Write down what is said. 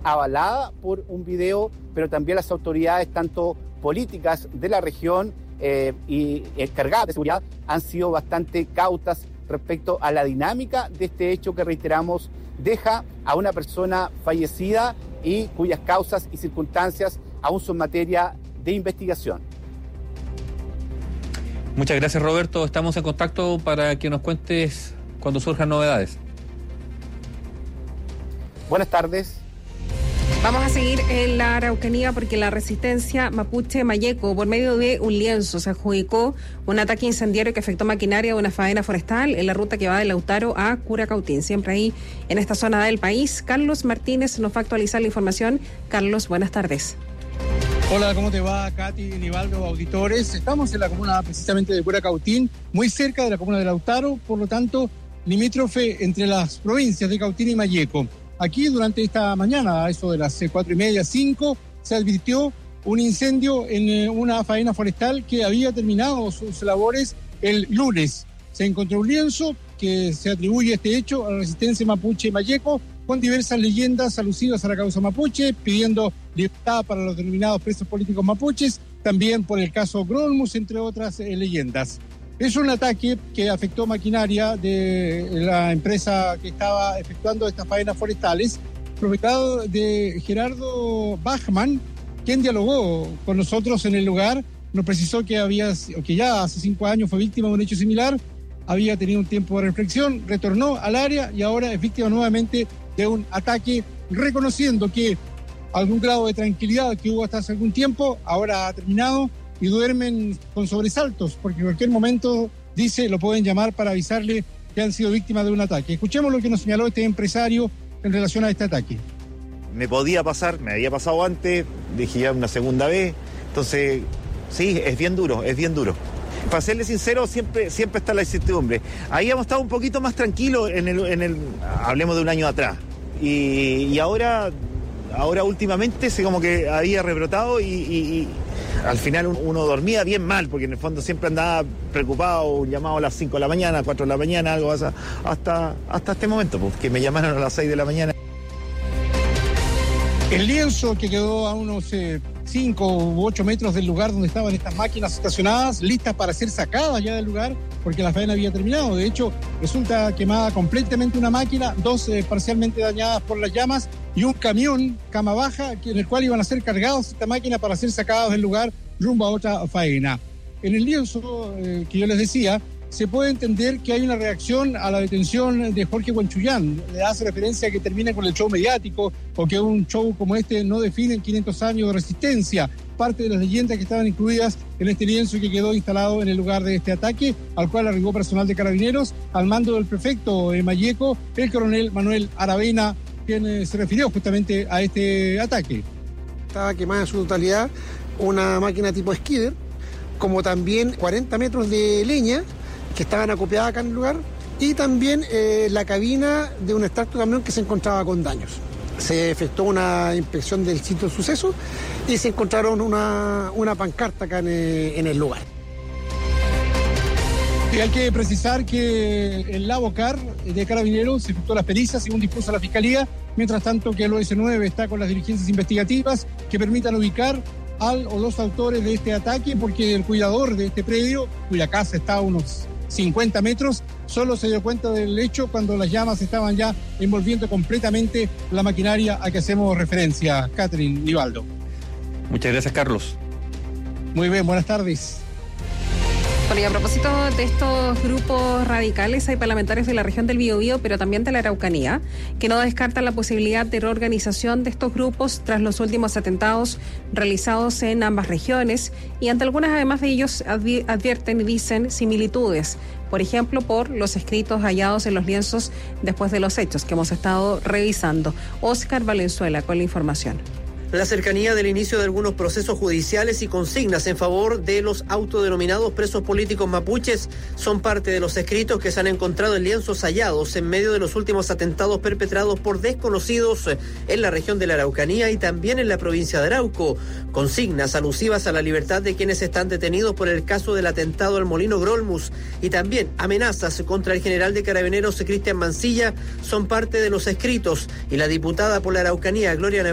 avalada por un video, pero también las autoridades, tanto políticas de la región y encargadas de seguridad, han sido bastante cautas respecto a la dinámica de este hecho que, reiteramos, deja a una persona fallecida y cuyas causas y circunstancias aún son materia de investigación. Muchas gracias, Roberto. Estamos en contacto para que nos cuentes cuando surjan novedades. Buenas tardes. Vamos a seguir en la Araucanía porque la resistencia mapuche Mayeco, por medio de un lienzo, se adjudicó un ataque incendiario que afectó maquinaria de una faena forestal en la ruta que va de Lautaro a Curacautín, siempre ahí en esta zona del país. Carlos Martínez nos va a actualizar la información. Carlos, buenas tardes. Hola, ¿cómo te va, Katy, Nivaldo, auditores? Estamos en la comuna precisamente de Curacautín, muy cerca de la comuna de Lautaro, por lo tanto, limítrofe entre las provincias de Cautín y Mayeco. Aquí durante esta mañana, a eso de las 4:30, 5, se advirtió un incendio en una faena forestal que había terminado sus labores el lunes. Se encontró un lienzo que se atribuye este hecho a la resistencia mapuche Mayeco, con diversas leyendas alusivas a la causa mapuche, pidiendo libertad para los denominados presos políticos mapuches, también por el caso Grolmus, entre otras leyendas. Es un ataque que afectó maquinaria de la empresa que estaba efectuando estas faenas forestales, propietario de Gerardo Bachmann, quien dialogó con nosotros en el lugar, nos precisó que ya hace 5 años fue víctima de un hecho similar, había tenido un tiempo de reflexión, retornó al área y ahora es víctima nuevamente de un ataque, reconociendo que algún grado de tranquilidad que hubo hasta hace algún tiempo ahora ha terminado y duermen con sobresaltos, porque en cualquier momento, dice, lo pueden llamar para avisarle que han sido víctimas de un ataque. Escuchemos lo que nos señaló este empresario en relación a este ataque. Me podía pasar, me había pasado antes, dije ya una segunda vez, entonces sí, es bien duro. Para serle sincero, siempre está la incertidumbre. Ahí hemos estado un poquito más tranquilos hablemos de un año atrás. Y ahora últimamente se como que había rebrotado y al final uno dormía bien mal, porque en el fondo siempre andaba preocupado, un llamado a las 5 de la mañana, 4 de la mañana, algo así, hasta este momento, pues, que me llamaron a las 6 de la mañana. El lienzo que quedó a unos 5 u 8 metros del lugar donde estaban estas máquinas estacionadas, listas para ser sacadas ya del lugar, porque la faena había terminado. De hecho, resulta quemada completamente una máquina, 2 parcialmente dañadas por las llamas, y un camión, cama baja, en el cual iban a ser cargados esta máquina para ser sacados del lugar rumbo a otra faena. En el lienzo que yo les decía, se puede entender que hay una reacción a la detención de Jorge Huanchuyán. Le hace referencia a que termina con el show mediático o que un show como este no define 500 años de resistencia. Parte de las leyendas que estaban incluidas en este lienzo que quedó instalado en el lugar de este ataque, al cual arribó personal de Carabineros, al mando del prefecto de Mayeco, el coronel Manuel Aravena, quien se refirió justamente a este ataque. Estaba quemada en su totalidad una máquina tipo skidder, como también 40 metros de leña que estaban acopiadas acá en el lugar, y también la cabina de un extracto camión que se encontraba con daños. Se efectuó una inspección del sitio del suceso y se encontraron una pancarta acá en el lugar. Y hay que precisar que el Lavocar de Carabineros efectuó las pericias según dispuso la Fiscalía, mientras tanto que el OS9 está con las diligencias investigativas que permitan ubicar al o los autores de este ataque, porque el cuidador de este predio, cuya casa está a unos 50 metros, solo se dio cuenta del hecho cuando las llamas estaban ya envolviendo completamente la maquinaria a que hacemos referencia. Catherine, Nivaldo. Muchas gracias, Carlos. Muy bien, buenas tardes. Bueno, y a propósito de estos grupos radicales, hay parlamentarios de la región del Biobío, pero también de la Araucanía, que no descartan la posibilidad de reorganización de estos grupos tras los últimos atentados realizados en ambas regiones, y ante algunas, además de ellos, advierten y dicen similitudes, por ejemplo, por los escritos hallados en los lienzos después de los hechos que hemos estado revisando. Óscar Valenzuela con la información. La cercanía del inicio de algunos procesos judiciales y consignas en favor de los autodenominados presos políticos mapuches son parte de los escritos que se han encontrado en lienzos hallados en medio de los últimos atentados perpetrados por desconocidos en la región de la Araucanía y también en la provincia de Arauco. Consignas alusivas a la libertad de quienes están detenidos por el caso del atentado al Molino Grolmus y también amenazas contra el general de Carabineros Cristian Mancilla son parte de los escritos, y la diputada por la Araucanía, Gloria